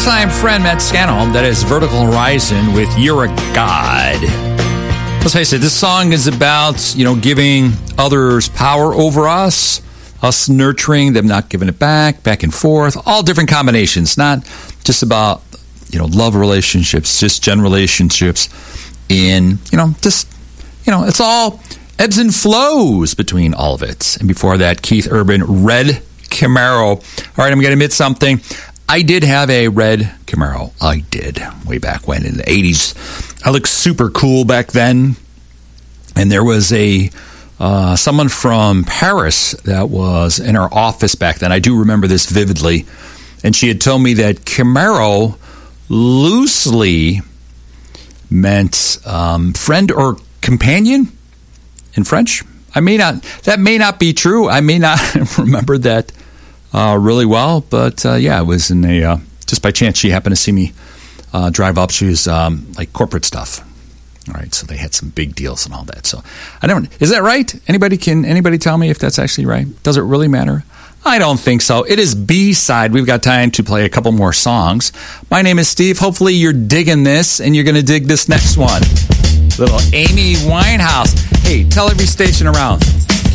longtime friend Matt Scanholm. That is Vertical Horizon with You're a God. Let's face it, this song is about, giving others power over us nurturing, them not giving it back and forth, all different combinations, not just about, love relationships, just gen relationships in, it's all ebbs and flows between all of it. And before that, Keith Urban, Red Camaro. All right, I'm going to admit something. I did have a red Camaro. I did, way back when in the 80s. I looked super cool back then. And there was someone from Paris that was in our office back then. I do remember this vividly. And she had told me that Camaro loosely meant friend or companion in French. That may not be true. I may not remember that really well, but it was in just by chance she happened to see me drive up. She was like corporate stuff. All right, so they had some big deals and all that. So is that right? Anybody tell me if that's actually right? Does it really matter? I don't think so. It is B-side. We've got time to play a couple more songs. My name is Steve. Hopefully you're digging this, and you're going to dig this next one. Little Amy Winehouse. Hey, tell every station around.